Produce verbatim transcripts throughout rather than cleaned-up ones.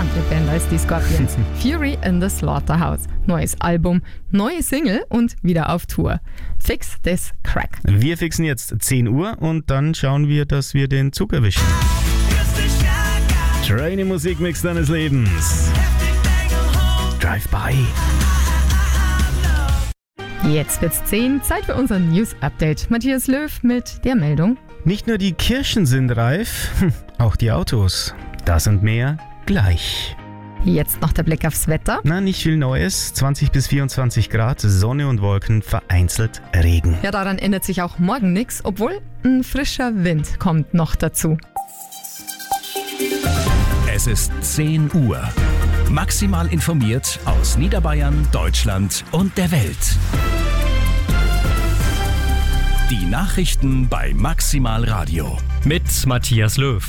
andere Band als die Scorpions. Fury in the Slaughterhouse. Neues Album, neue Single und wieder auf Tour. Fix this crack. Wir fixen jetzt zehn Uhr und dann schauen wir, dass wir den Zug erwischen. Trainy Musikmix deines Lebens. Drive by. Jetzt wird's zehn, Zeit für unser News-Update. Matthias Löw mit der Meldung. Nicht nur die Kirschen sind reif, auch die Autos. Das und mehr gleich. Jetzt noch der Blick aufs Wetter. Na, nicht viel Neues. zwanzig bis vierundzwanzig Grad, Sonne und Wolken, vereinzelt Regen. Ja, daran ändert sich auch morgen nichts, obwohl ein frischer Wind kommt noch dazu. Es ist zehn Uhr. Maximal informiert aus Niederbayern, Deutschland und der Welt. Die Nachrichten bei Maximal Radio. Mit Matthias Löw.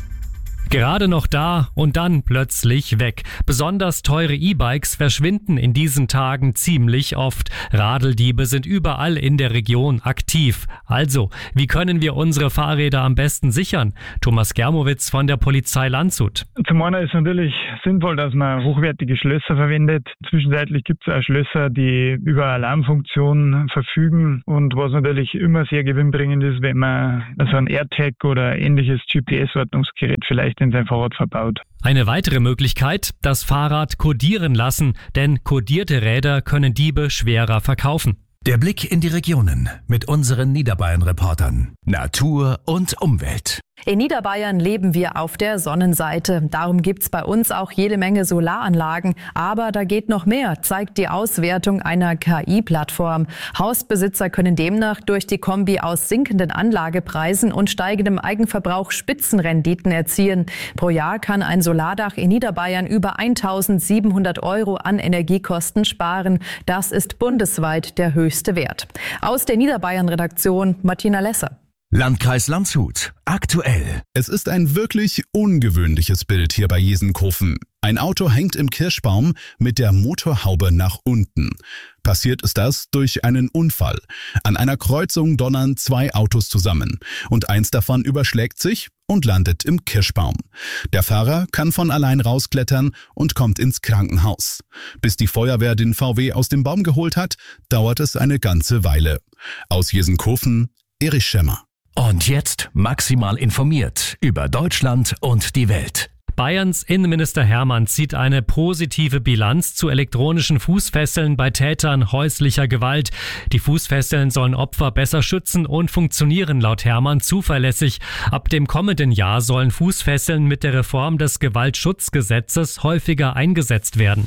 Gerade noch da und dann plötzlich weg. Besonders teure E-Bikes verschwinden in diesen Tagen ziemlich oft. Radeldiebe sind überall in der Region aktiv. Also, wie können wir unsere Fahrräder am besten sichern? Thomas Germowitz von der Polizei Landshut. Zum einen ist natürlich sinnvoll, dass man hochwertige Schlösser verwendet. Zwischenzeitlich gibt es auch Schlösser, die über Alarmfunktion verfügen. Und was natürlich immer sehr gewinnbringend ist, wenn man so ein AirTag oder ähnliches G P S-Ortungsgerät vielleicht in sein Fahrrad verbaut. Eine weitere Möglichkeit, das Fahrrad kodieren lassen, denn kodierte Räder können Diebe schwerer verkaufen. Der Blick in die Regionen mit unseren Niederbayern-Reportern. Natur und Umwelt. In Niederbayern leben wir auf der Sonnenseite. Darum gibt's bei uns auch jede Menge Solaranlagen. Aber da geht noch mehr, zeigt die Auswertung einer K I-Plattform. Hausbesitzer können demnach durch die Kombi aus sinkenden Anlagepreisen und steigendem Eigenverbrauch Spitzenrenditen erzielen. Pro Jahr kann ein Solardach in Niederbayern über eintausendsiebenhundert Euro an Energiekosten sparen. Das ist bundesweit der höchste Wert. Aus der Niederbayern-Redaktion Martina Lesser. Landkreis Landshut. Aktuell. Es ist ein wirklich ungewöhnliches Bild hier bei Jesenkofen. Ein Auto hängt im Kirschbaum mit der Motorhaube nach unten. Passiert ist das durch einen Unfall. An einer Kreuzung donnern zwei Autos zusammen und eins davon überschlägt sich und landet im Kirschbaum. Der Fahrer kann von allein rausklettern und kommt ins Krankenhaus. Bis die Feuerwehr den V W aus dem Baum geholt hat, dauert es eine ganze Weile. Aus Jesenkofen, Erich Schemmer. Und jetzt maximal informiert über Deutschland und die Welt. Bayerns Innenminister Hermann zieht eine positive Bilanz zu elektronischen Fußfesseln bei Tätern häuslicher Gewalt. Die Fußfesseln sollen Opfer besser schützen und funktionieren laut Hermann zuverlässig. Ab dem kommenden Jahr sollen Fußfesseln mit der Reform des Gewaltschutzgesetzes häufiger eingesetzt werden.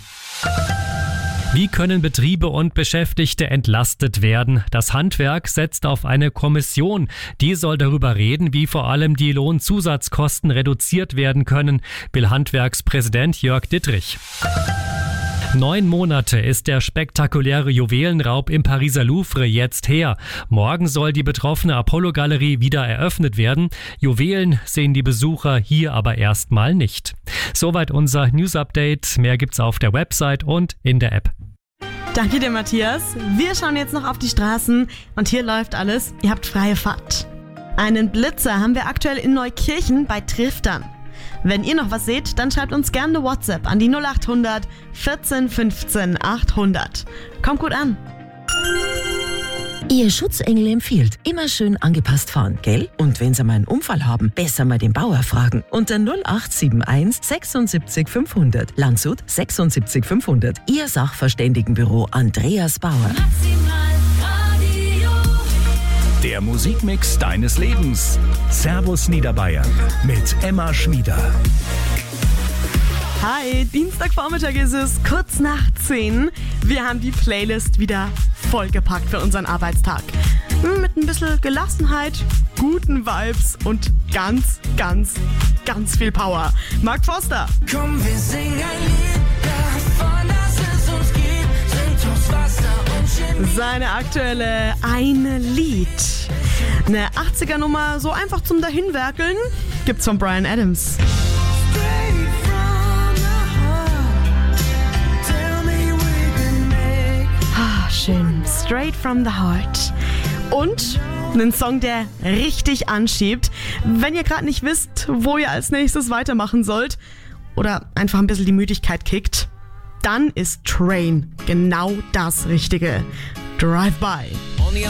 Wie können Betriebe und Beschäftigte entlastet werden? Das Handwerk setzt auf eine Kommission. Die soll darüber reden, wie vor allem die Lohnzusatzkosten reduziert werden können, will Handwerkspräsident Jörg Dittrich. Neun Monate ist der spektakuläre Juwelenraub im Pariser Louvre jetzt her. Morgen soll die betroffene Apollo-Galerie wieder eröffnet werden. Juwelen sehen die Besucher hier aber erstmal nicht. Soweit unser News-Update. Mehr gibt's auf der Website und in der App. Danke dir, Matthias. Wir schauen jetzt noch auf die Straßen und hier läuft alles. Ihr habt freie Fahrt. Einen Blitzer haben wir aktuell in Neukirchen bei Triftern. Wenn ihr noch was seht, dann schreibt uns gerne eine WhatsApp an die null acht hundert vierzehn fünfzehn achthundert. Kommt gut an. Ihr Schutzengel empfiehlt, immer schön angepasst fahren, gell? Und wenn Sie mal einen Unfall haben, besser mal den Bauer fragen. Unter null acht sieben eins sechsundsiebzig fünfhundert. Landshut sechsundsiebzig fünfhundert. Ihr Sachverständigenbüro Andreas Bauer. Der Musikmix deines Lebens. Servus Niederbayern mit Emma Schmieder. Hi, Dienstagvormittag ist es, kurz nach zehn. Wir haben die Playlist wieder vollgepackt für unseren Arbeitstag. Mit ein bisschen Gelassenheit, guten Vibes und ganz, ganz, ganz viel Power. Mark Forster. Komm, wir singen ein Lied davon, dass es uns gibt, sind aus Wasser und Chemie. Seine aktuelle Eine Lied. Eine achtziger-Nummer, so einfach zum Dahinwerkeln, gibt's von Bryan Adams. Ah, schön. Straight from the heart. Und einen Song, der richtig anschiebt. Wenn ihr gerade nicht wisst, wo ihr als nächstes weitermachen sollt, oder einfach ein bisschen die Müdigkeit kickt, dann ist Train genau das Richtige. Drive-by.